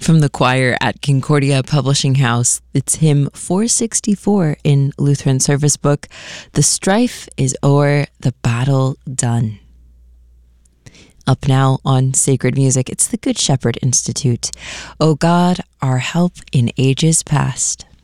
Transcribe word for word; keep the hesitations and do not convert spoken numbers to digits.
From the choir at Concordia Publishing House, it's hymn four sixty-four in Lutheran Service Book, "The Strife is O'er, the Battle Done." Up now on Sacred Music, it's the Good Shepherd Institute. O God, our help in ages past.